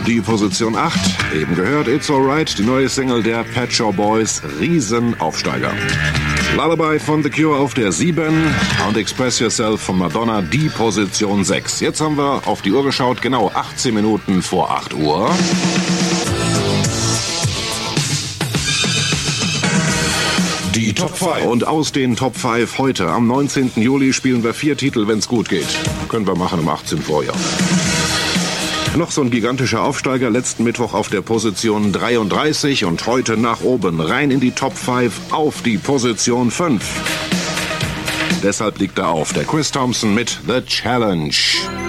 Die Position 8, eben gehört, It's Alright, die neue Single der Pet Shop Boys, Riesenaufsteiger. Lullaby von The Cure auf der 7 und Express Yourself von Madonna, die Position 6. Jetzt haben wir auf die Uhr geschaut, genau 18 Minuten vor 8 Uhr. Die Top 5. Und aus den Top 5 heute, am 19. Juli, spielen wir 4 Titel, wenn's gut geht. Können wir machen um 18 vorher. Noch so ein gigantischer Aufsteiger, letzten Mittwoch auf der Position 33 und heute nach oben, rein in die Top 5 auf die Position 5. Deshalb liegt er auf, der Chris Thompson mit The Challenge.